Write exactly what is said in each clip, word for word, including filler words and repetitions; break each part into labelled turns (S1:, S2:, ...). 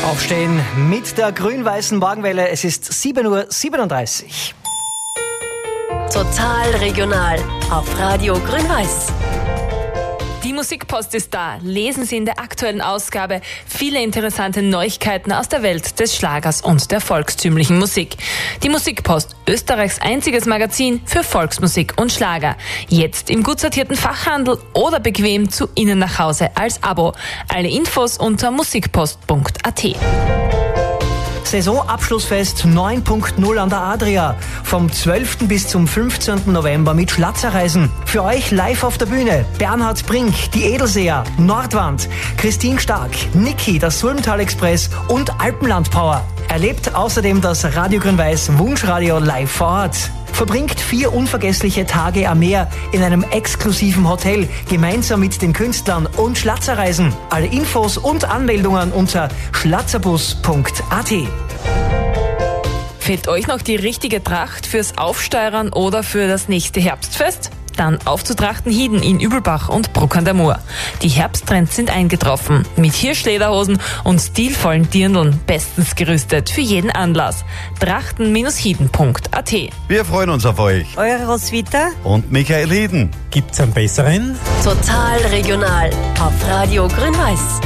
S1: Aufstehen mit der grün-weißen Morgenwelle. Es ist sieben Uhr siebenunddreißig.
S2: Total regional auf Radio Grün-Weiß.
S3: Die Musikpost ist da. Lesen Sie in der aktuellen Ausgabe viele interessante Neuigkeiten aus der Welt des Schlagers und der volkstümlichen Musik. Die Musikpost, Österreichs einziges Magazin für Volksmusik und Schlager. Jetzt im gut sortierten Fachhandel oder bequem zu Ihnen nach Hause als Abo. Alle Infos unter musikpost punkt a t.
S1: Saisonabschlussfest neun Punkt null an der Adria. Vom zwölften bis zum fünfzehnten November mit Schlatzerreisen. Für euch live auf der Bühne Bernhard Brink, die Edelseher, Nordwand, Christine Stark, Niki, das Sulmtal Express und Alpenland Power. Erlebt außerdem das Radio Grün-Weiß Wunschradio live vor Ort. Verbringt vier unvergessliche Tage am Meer in einem exklusiven Hotel, gemeinsam mit den Künstlern und Schlatzerreisen. Alle Infos und Anmeldungen unter schlazzerbus punkt a t.
S3: Fehlt euch noch die richtige Tracht fürs Aufsteuern oder für das nächste Herbstfest? Dann auf zu Trachtenhieden in Übelbach und Bruck an der Mur. Die Herbsttrends sind eingetroffen. Mit Hirschlederhosen und stilvollen Dirndln bestens gerüstet für jeden Anlass. trachten hieden punkt a t.
S4: Wir freuen uns auf euch.
S5: Eure Roswitha
S4: Und Michael Hieden.
S6: Gibt's einen besseren?
S2: Total regional auf Radio Grün-Weiß.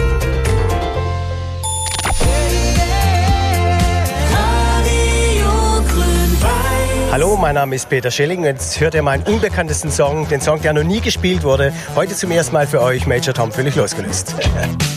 S6: Hallo, mein Name ist Peter Schelling und jetzt hört ihr meinen unbekanntesten Song, den Song, der noch nie gespielt wurde. Heute zum ersten Mal für euch, Major Tom, völlig losgelöst.